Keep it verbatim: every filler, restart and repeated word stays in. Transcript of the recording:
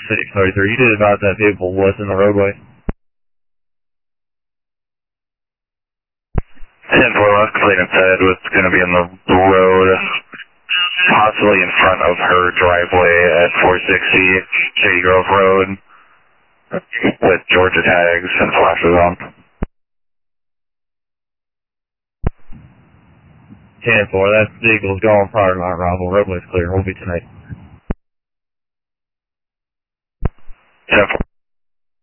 six thirty-three, you did advise that vehicle was in the roadway. ten four left, Clayton said was going to be in the road, possibly in front of her driveway at four sixty Shady Grove Road, with Georgia tags and flashes on. ten four, that vehicle's gone prior to my arrival. Roadway's clear. We'll be tonight. ten